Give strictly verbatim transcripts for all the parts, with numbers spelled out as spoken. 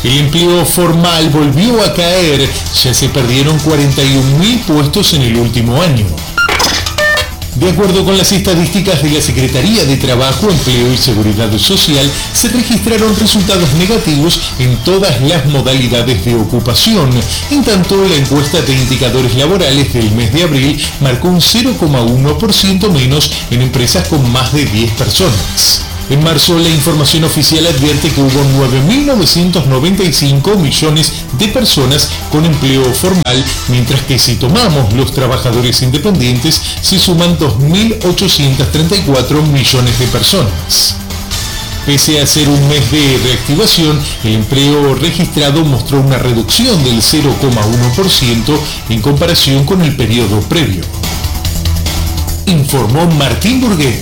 El empleo formal volvió a caer, ya se perdieron cuarenta y un mil puestos en el último año. De acuerdo con las estadísticas de la Secretaría de Trabajo, Empleo y Seguridad Social, se registraron resultados negativos en todas las modalidades de ocupación. En tanto, la encuesta de indicadores laborales del mes de abril marcó un cero coma uno por ciento menos en empresas con más de diez personas. En marzo, la información oficial advierte que hubo nueve mil novecientos noventa y cinco millones de personas con empleo formal, mientras que si tomamos los trabajadores independientes, se suman dos mil ochocientos treinta y cuatro millones de personas. Pese a ser un mes de reactivación, el empleo registrado mostró una reducción del cero coma uno por ciento en comparación con el periodo previo. Informó Martín Burguet.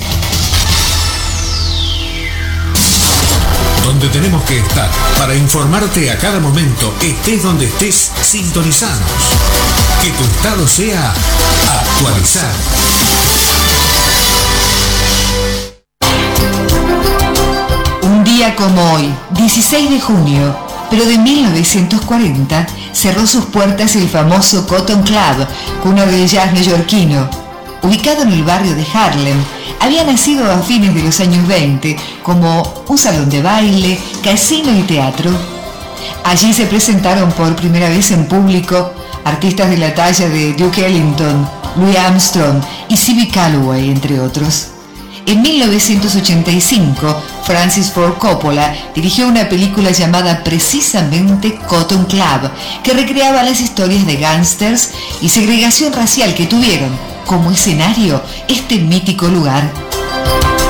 Donde tenemos que estar para informarte a cada momento, estés donde estés, sintonizados. Que tu estado sea actualizado. Un día como hoy, dieciséis de junio, pero de mil novecientos cuarenta, cerró sus puertas el famoso Cotton Club, cuna del jazz neoyorquino. Ubicado en el barrio de Harlem, había nacido a fines de los años veinte como un salón de baile, casino y teatro. Allí se presentaron por primera vez en público artistas de la talla de Duke Ellington, Louis Armstrong y Ziggy Calloway, entre otros. En mil novecientos ochenta y cinco, Francis Ford Coppola dirigió una película llamada precisamente Cotton Club, que recreaba las historias de gángsters y segregación racial que tuvieron como escenario este mítico lugar.